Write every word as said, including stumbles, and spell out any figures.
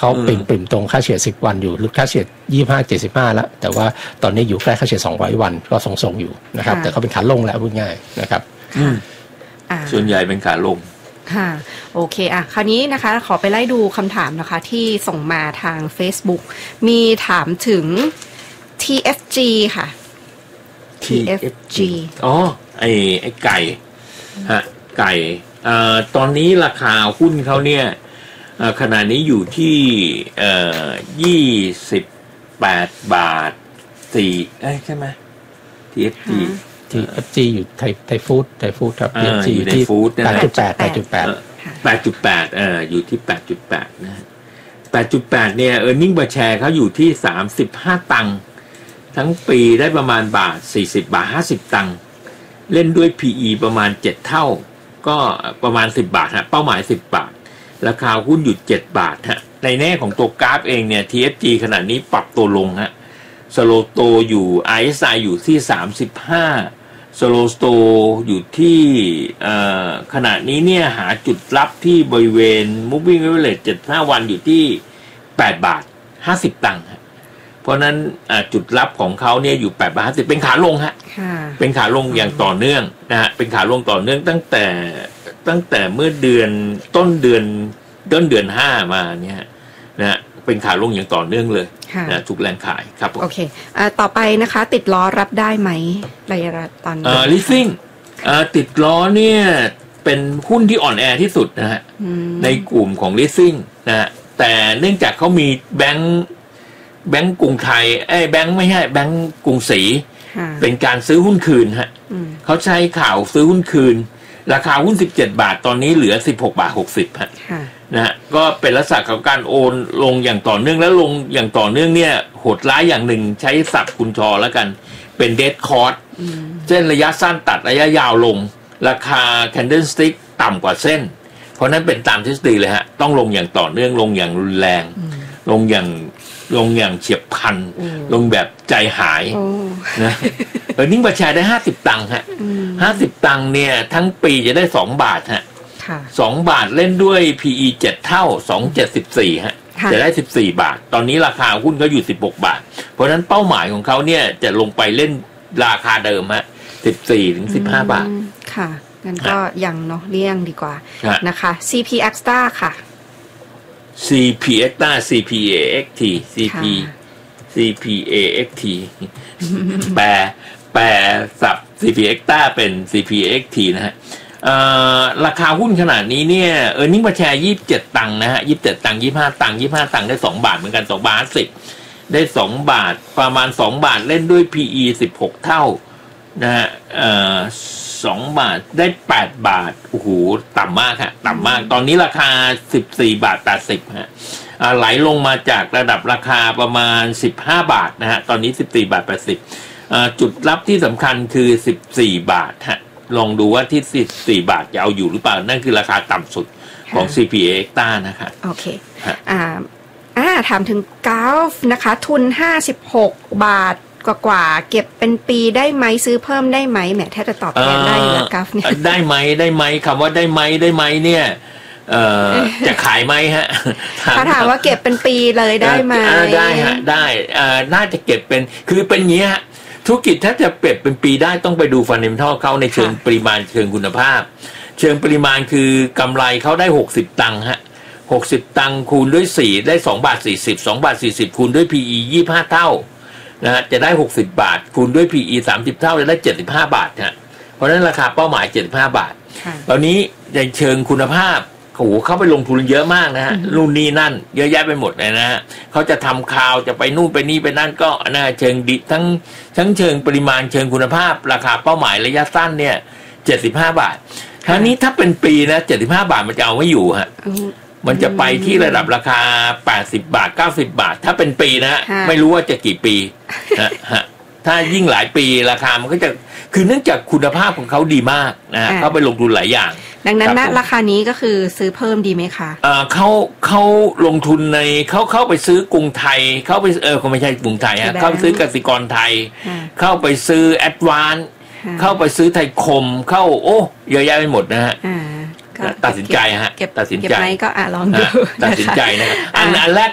เขาปริ่มปริ่มตรงค่าเฉลี่ยสิบวันอยู่หรือค่าเฉลี่ยยี่สิบห้า เจ็ดสิบห้าแล้วแต่ว่าตอนนี้อยู่ใกล้ค่าเฉลี่ยสองร้อยวันก็ทรงๆอยู่นะครับแต่เขาเป็นขาลงแล้วพูดง่ายนะครับส่วนใหญ่เป็นขาลงค่ะโอเคอ่ะคราวนี้นะคะขอไปไล่ดูคำถามนะคะที่ส่งมาทาง Facebook มีถามถึง ที เอฟ จี ค่ะ ที เอฟ จีอ๋อไอ้ไอ้ไก่ฮะไก่เอ่อตอนนี้ราคาหุ้นเขาเนี่ยขณะนี้อยู่ที่เอ่อยี่สิบแปดบาทสี่เอ้ยใช่ไหม ที เอฟ จีที เอฟ จี อยู่ไทยไทยฟู้ดไทยฟู้ดครับ ที เอฟ จีอยู่ที่แปดจุดแปด แปดจุดแปดแปดจุดแปดเอออยู่ที่แปดจุดแปดนะ แปดจุดแปด เนี่ย earning per share เขาอยู่ที่สามสิบห้าตังค์ทั้งปีได้ประมาณบาทสี่สิบบาทห้าสิบตังค์เล่นด้วย พี อี ประมาณเจ็ดเท่าก็ประมาณสิบบาทฮะเป้าหมายสิบบาทราคาหุ้นอยู่เจ็ดบาทฮะในแน่ของตัวกราฟเองเนี่ย ที เอฟ จี ขณะนี้ปรับตัวลงฮะสโลโตอยู่ อาร์ เอส ไอ อยู่ที่สามสิบห้าสโลสโตอยู่ที่ขณะนี้เนี่ยหาจุดรับที่บริเวณ moving average เจ็ดสิบห้าวันอยู่ที่แปดบาทห้าสิบตังค์ฮะเพราะนั้นจุดรับของเขาเนี่ยอยู่แปดบาทห้าสิบเป็นขาลงฮะเป็นขาลงอย่างต่อเนื่องนะฮะเป็นขาลงต่อเนื่องตั้งแต่ตั้งแต่เมื่อเดือนต้นเดือนต้นเดือนห้ามาเนี่ยนะฮะเป็นขาลงอย่างต่อเนื่องเลยนะทุกแรงขายครับโอเคอ่าต่อไปนะคะติดล้อรับได้ไหมระยะตอนนี้อ่า leasing อ่าติดล้อเนี่ยเป็นหุ้นที่อ่อนแอที่สุดนะฮะในกลุ่มของ leasing นะฮะแต่เนื่องจากเขามีแบงค์แบงก์กรุงไทยไอ้แบงก์ไม่ใช่แบงก์กรุงศรีเป็นการซื้อหุ้นคืนฮะเขาใช้ข่าวซื้อหุ้นคืนราคาหุ้นสิบเจ็ดบาทตอนนี้เหลือสิบหกบาทหกสิบฮะนะฮะก็เป็นลักษณะของการโอนลงอย่างต่อเนื่องแล้วลงอย่างต่อเนื่องเนี่ยโหดร้ายอย่างหนึ่งใช้ศัพท์คุณชอแล้วกันเป็นเดดคอร์สเส้นระยะสั้นตัดระยะยาวลงราคา candlestick ต่ำกว่าเส้นเพราะนั้นเป็นตามทฤษฎีเลยฮะต้องลงอย่างต่อเนื่องลงอย่างรุนแรงลงอย่างลงอย่างเฉียบพลันลงแบบใจหายนะเออนิ่งประชาได้ห้าสิบตังค์ฮะห้าสิบตังค์เนี่ยทั้งปีจะได้สองบาทฮะสองบาทเล่นด้วย พี อี เจ็ดเท่าสองเจ็ดสิบสี่ฮะจะได้สิบสี่บาทตอนนี้ราคาหุ้นเขาอยู่สิบหกบาทเพราะฉะนั้นเป้าหมายของเขาเนี่ยจะลงไปเล่นราคาเดิมฮะสิบสี่ถึงสิบห้าบาทค่ะงั้นก็ยังเนาะเลี่ยงดีกว่านะคะ ซี พี Extra ค่ะซี พี Extra ซี พี เอ เอ็กซ์ ที ซี พี ซี พี เอ เอ็กซ์ ที แปลแปลศัพท์ ซี พี Extra เป็น ซี พี เอ เอ็กซ์ ที นะฮะราคาหุ้นขนาดนี้เนี่ย earning per share ยี่สิบเจ็ดตังค์นะฮะยี่สิบเจ็ดตังค์ยี่สิบห้าตังค์ยี่สิบห้าตังค์ได้สองบาทเหมือนกันสองบาทสิบได้สองบาทประมาณสองบาทเล่นด้วย พี อี สิบหกเท่านะฮะเอ่อสองบาทได้แปดบาทโอ้โหต่ำมากฮะต่ำมากตอนนี้ราคาสิบสี่บาทแปดสิบฮะไหลลงมาจากระดับราคาประมาณสิบห้าบาทนะฮะตอนนี้สิบสี่บาทแปดสิบจุดรับที่สำคัญคือสิบสี่บาทฮะลองดูว่าที่สิบสี่บาทจะเอาอยู่หรือเปล่านั่นคือราคาต่ำสุดของ ซี พี เอ Extra นะคะโอเคอ่าอ่าถามถึงกราฟนะคะทุนห้าสิบหกบาทกว่าๆเก็บเป็นปีได้ไหมซื้อเพิ่มได้ไหมแหมแทบจะตอบแทนได้แล้วกราฟเนี่ยได้ไหมได้ไหมคำว่าได้ไหมได้ไหมเนี่ยเอ่อจะขายไหมฮะถ้าถามว่าเก็บเป็นปีเลยได้ไหมได้ฮะได้อ่าน่าจะเก็บเป็นคือเป็นอย่างนี้ฮะธุรกิจถ้าจะเก็บเป็นปีได้ต้องไปดูฟันเดเมนทัลเข้าในเชิงปริมาณเชิงคุณภาพเชิงปริมาณคือกำไรเขาได้หกสิบตังค์ฮะหกสิบตังค์คูณด้วยสี่ได้สองบาทสี่สิบ สองบาทสี่สิบคูณด้วย พี อี ยี่สิบห้าเท่านะฮะจะได้หกสิบบาทคูณด้วย พี อี สามสิบเท่าจะได้เจ็ดสิบห้าบาทฮะเพราะฉะนั้นราคาเป้าหมายเจ็ดสิบห้าบาทตอนนี้ในเชิงคุณภาพโอ้โหเข้าไปลงทุนเยอะมากนะฮะนู่นนี่นั่นเยอะแยะไปหมดเลยนะฮะเขาจะทำข่าวจะไปนู่นไปนี่ไปนั่นก็นะเชิงดิทั้งทั้งเชิงปริมาณเชิงคุณภาพราคาเป้าหมายระยะสั้นเนี่ยเจ็ดสิบห้าบาทคราวนี้ถ้าเป็นปีนะเจ็ดสิบห้าบาทมันจะเอาไม่อยู่ฮะมันจะไปที่ระดับราคาแปดสิบบาทเก้าสิบบาทถ้าเป็นปีนะไม่รู้ว่าจะกี่ปีนะฮะถ้ายิ่งหลายปีราคามันก็จะคือเนื่องจากคุณภาพของเขาดีมากนะเขาไปลงทุนหลายอย่างดังนั้นนะราคานี้ก็คือซื้อเพิ่มดีไหมคะเออเขาเขาลงทุนในเขาเข้าไปซื้อกรุงไทยเข้าไปเออเขาไม่ใช่กรุงไทยฮะเข้าไปซื้อกสิกรไทยเข้าไปซื้อแอดวานซ์เข้าไปซื้อไทยคมเข้าโอ้เยอะแยะไปหมดนะฮะตัดสินใจฮะตัดสินใจก็อ่ะลองดูตัดสินใจนะครับอันอันแรก